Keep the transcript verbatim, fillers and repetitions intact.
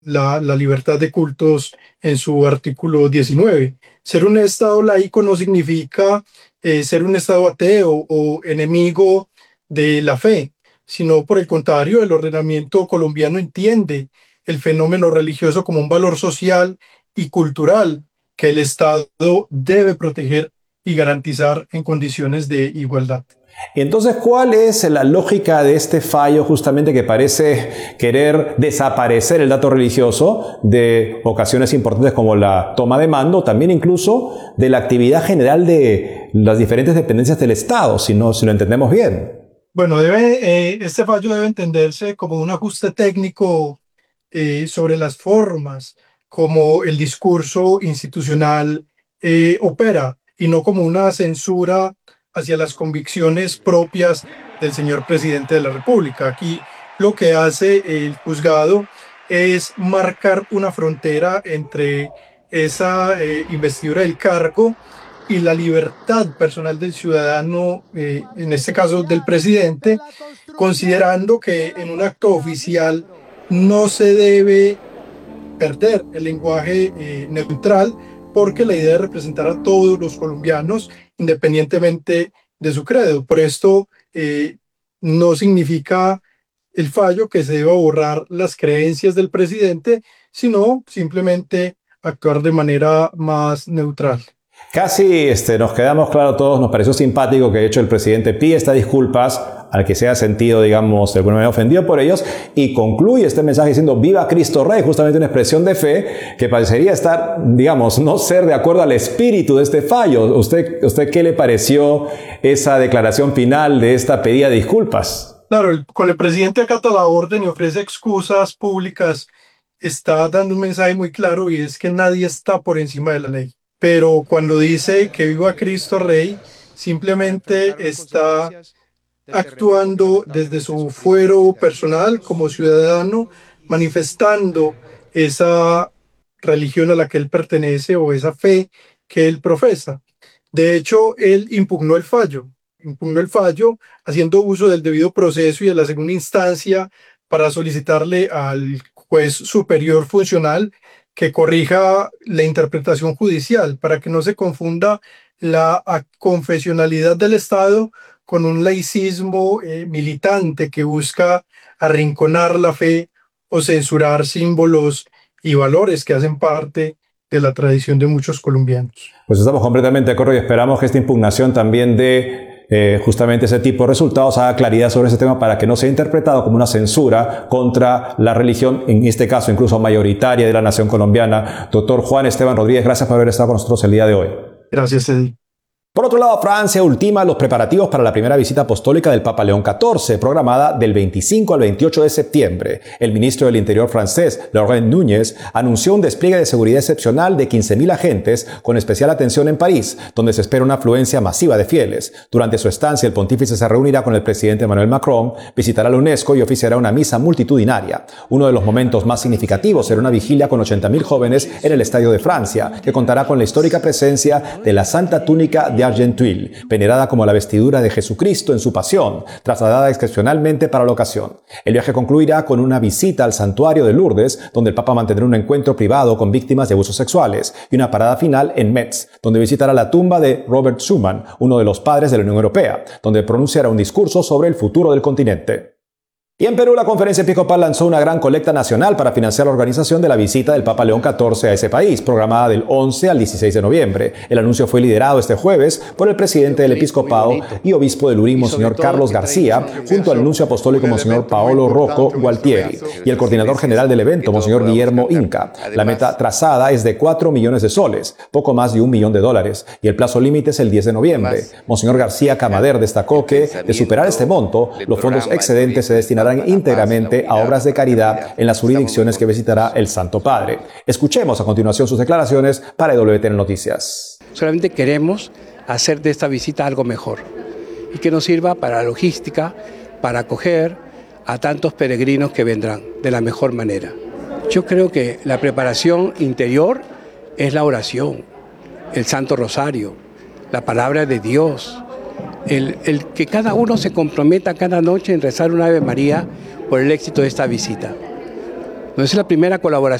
la, la libertad de cultos en su artículo diecinueve. Ser un Estado laico no significa eh, ser un Estado ateo o enemigo de la fe, sino por el contrario, el ordenamiento colombiano entiende el fenómeno religioso como un valor social y cultural que el Estado debe proteger y garantizar en condiciones de igualdad. Y entonces, ¿cuál es la lógica de este fallo justamente que parece querer desaparecer el dato religioso de ocasiones importantes como la toma de mando, también incluso de la actividad general de las diferentes dependencias del Estado, si, no, si lo entendemos bien? Bueno, debe, eh, este fallo debe entenderse como un ajuste técnico eh, sobre las formas, como el discurso institucional eh, opera, y no como una censura hacia las convicciones propias del señor presidente de la República. Aquí lo que hace el juzgado es marcar una frontera entre esa eh, investidura del cargo y la libertad personal del ciudadano, eh, en este caso del presidente, considerando que en un acto oficial no se debe perder el lenguaje eh, neutral, porque la idea es representar a todos los colombianos independientemente de su credo. Por esto eh, no significa el fallo que se deba borrar las creencias del presidente, sino simplemente actuar de manera más neutral. Casi este, nos quedamos claros todos, nos pareció simpático que de hecho el presidente pide estas disculpas al que se ha sentido, digamos, de alguna manera ofendido por ellos, y concluye este mensaje diciendo ¡Viva Cristo Rey!, justamente una expresión de fe que parecería estar, digamos, no ser de acuerdo al espíritu de este fallo. ¿Usted, usted qué le pareció esa declaración final de esta pedida de disculpas? Claro, el, con el presidente acata la orden y ofrece excusas públicas, está dando un mensaje muy claro, y es que nadie está por encima de la ley. Pero cuando dice que viva Cristo Rey, simplemente está actuando desde su fuero personal como ciudadano, manifestando esa religión a la que él pertenece o esa fe que él profesa. De hecho, él impugnó el fallo, impugnó el fallo haciendo uso del debido proceso y de la segunda instancia para solicitarle al juez superior funcional que corrija la interpretación judicial para que no se confunda la confesionalidad del Estado con un laicismo eh, militante que busca arrinconar la fe o censurar símbolos y valores que hacen parte de la tradición de muchos colombianos. Pues estamos completamente de acuerdo y esperamos que esta impugnación también dé eh, justamente ese tipo de resultados, haga claridad sobre ese tema para que no sea interpretado como una censura contra la religión, en este caso incluso mayoritaria de la nación colombiana. Doctor Juan Esteban Rodríguez, gracias por haber estado con nosotros el día de hoy. Gracias, Eddie. Por otro lado, Francia ultima los preparativos para la primera visita apostólica del Papa León catorce, programada del veinticinco al veintiocho de septiembre. El ministro del Interior francés, Laurent Nunez, anunció un despliegue de seguridad excepcional de quince mil agentes, con especial atención en París, donde se espera una afluencia masiva de fieles. Durante su estancia, el pontífice se reunirá con el presidente Emmanuel Macron, visitará la UNESCO y oficiará una misa multitudinaria. Uno de los momentos más significativos será una vigilia con ochenta mil jóvenes en el Estadio de Francia, que contará con la histórica presencia de la Santa Túnica de Argenteuil, venerada como la vestidura de Jesucristo en su pasión, trasladada excepcionalmente para la ocasión. El viaje concluirá con una visita al santuario de Lourdes, donde el Papa mantendrá un encuentro privado con víctimas de abusos sexuales, y una parada final en Metz, donde visitará la tumba de Robert Schuman, uno de los padres de la Unión Europea, donde pronunciará un discurso sobre el futuro del continente. Y en Perú, la Conferencia Episcopal lanzó una gran colecta nacional para financiar la organización de la visita del Papa León catorce a ese país, programada del once al dieciséis de noviembre. El anuncio fue liderado este jueves por el presidente del Episcopado y obispo de Lurín, Monseñor Carlos García, junto al nuncio apostólico Monseñor Paolo Rocco Gualtieri y el coordinador general del evento, Monseñor Guillermo Inca. La meta trazada es de cuatro millones de soles, poco más de un millón de dólares, y el plazo límite es el diez de noviembre. Monseñor García Camader destacó que, de superar este monto, los fondos excedentes se destinarán íntegramente a obras de caridad en las jurisdicciones que visitará el Santo Padre. Escuchemos a continuación sus declaraciones para W T N Noticias. Solamente queremos hacer de esta visita algo mejor y que nos sirva para la logística, para acoger a tantos peregrinos que vendrán de la mejor manera. Yo creo que la preparación interior es la oración, el Santo Rosario, la palabra de Dios. El, el que cada uno se comprometa cada noche en rezar una Ave María por el éxito de esta visita. No es la primera colaboración